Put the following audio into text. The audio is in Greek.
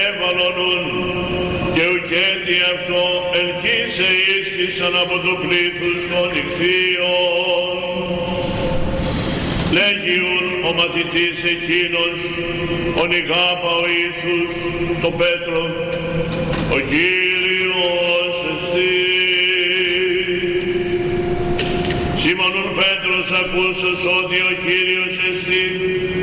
έβαλονουν και ουκέτι αυτό ελκύσε ίσχυσαν από το πλήθους των ηχθείων. Λέγιουν ο μαθητής εκείνος, ο Νιγάπα ο Ιησούς, το Πέτρο, ο Κύριος εστί. Σίμωνον Πέτρος ακούσας ότι ο Κύριος εστί,